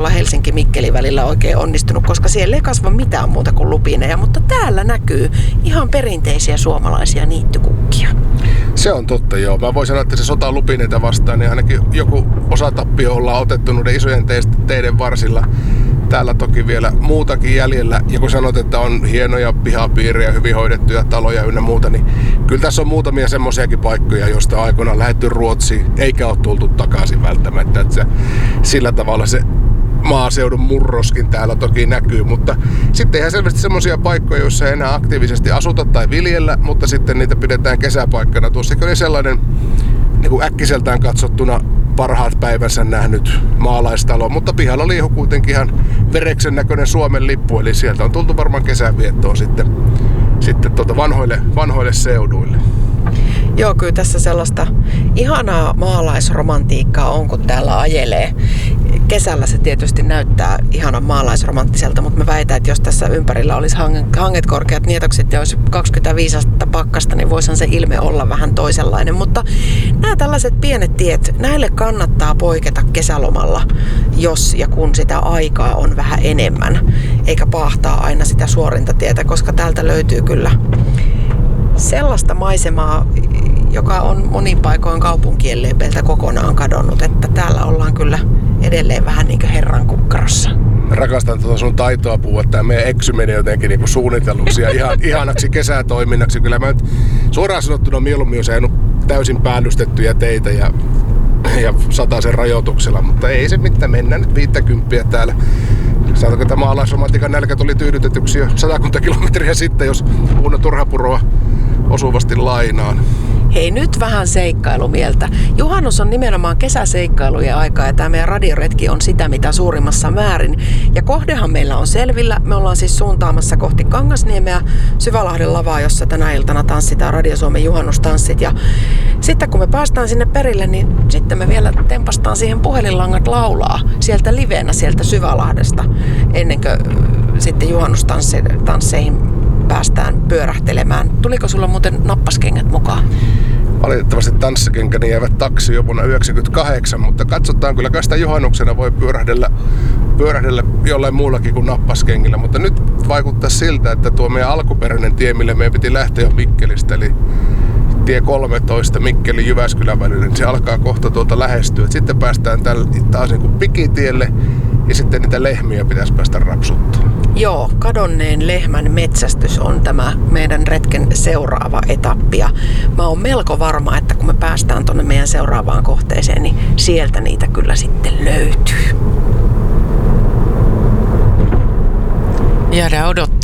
Helsinki-Mikkeli välillä oikein onnistunut, koska siellä ei kasva mitään muuta kuin lupineja, mutta täällä näkyy ihan perinteisiä suomalaisia niittykukkia. Se on totta, joo. Mä voin sanoa, että se sota lupineita vastaan, niin ainakin joku osatappio ollaan otettu noiden isojen teiden varsilla. Täällä toki vielä muutakin jäljellä. Ja kun sanot, että on hienoja pihapiirejä, hyvin hoidettuja taloja ynnä muuta, niin kyllä tässä on muutamia semmoisiakin paikkoja, joista aikoinaan lähdetty Ruotsiin, eikä ole tultu takaisin välttämättä. Että sillä tavalla se maaseudun murroskin täällä toki näkyy, mutta sitten ihan selvästi semmoisia paikkoja, joissa ei enää aktiivisesti asuta tai viljellä, mutta sitten niitä pidetään kesäpaikkana. Tuossakin oli sellainen niin kuin äkkiseltään katsottuna parhaat päivänsä nähnyt maalaistalo, mutta pihalla liihu kuitenkin ihan vereksen näköinen Suomen lippu, eli sieltä on tultu varmaan kesänviettoon sitten vanhoille seuduille. Joo, kyllä tässä sellaista ihanaa maalaisromantiikkaa on, kun täällä ajelee. Kesällä se tietysti näyttää ihanan maalaisromanttiselta, mutta mä väitän, että jos tässä ympärillä olisi hanget korkeat nietokset ja olisi 25 astetta pakkasta, niin voisihan se ilme olla vähän toisenlainen. Mutta nämä tällaiset pienet tiet, näille kannattaa poiketa kesälomalla, jos ja kun sitä aikaa on vähän enemmän, eikä paahtaa aina sitä suorinta tietä, koska täältä löytyy kyllä sellaista maisemaa, joka on monin paikoin kaupunkien lepeiltä kokonaan kadonnut, että täällä ollaan kyllä edelleen vähän niin kuin herran kukkarossa. Rakastan tuota sun taitoa puhua, että tämä meidän eksy menee jotenkin niin kuin suunnitelluksi ja ihanaksi kesätoiminnaksi. Kyllä mä nyt suoraan sanottuna mieluummin olen saanut täysin päällystettyjä teitä ja 100 rajoituksella, mutta ei se mitään, mennään nyt 50 täällä. Saatako tämä maalaisromantiikan nälkä tuli tyydytetyksi jo 100 kilometriä sitten, jos Uno Turhapuroa osuvasti lainaan. Hei, nyt vähän seikkailumieltä. Juhannus on nimenomaan kesäseikkailujen aikaa ja tämä meidän radioretki on sitä mitä suurimmassa määrin. Ja kohdehan meillä on selvillä. Me ollaan siis suuntaamassa kohti Kangasniemeä Syvälahden lavaa, jossa tänä iltana tanssitaan Radio Suomen juhannustanssit. Ja sitten kun me päästään sinne perille, niin sitten me vielä tempastaan siihen puhelinlangat laulaa sieltä livenä sieltä Syvälahdesta ennen kuin sitten juhannustansseihin päästään pyörähtelemään. Tuliko sulla muuten nappaskengät mukaan? Valitettavasti tanssikenkäni jäivät taksiin jo vuonna 1998, mutta katsotaan, kyllä sitä juhannuksena voi pyörähdellä jollain muullakin kuin nappaskengillä, mutta nyt vaikuttaa siltä, että tuo meidän alkuperäinen tie, mille meidän piti lähteä jo Mikkelistä, eli tie 13 Mikkeli-Jyväskylän välillä, niin se alkaa kohta tuolta lähestyä. Sitten päästään taas niin kuin pikitielle ja sitten niitä lehmiä pitäisi päästä rapsuttaa. Joo, kadonneen lehmän metsästys on tämä meidän retken seuraava etappi. Ja mä oon melko varma, että kun me päästään tonne meidän seuraavaan kohteeseen, niin sieltä niitä kyllä sitten löytyy. Jäädään odottaa.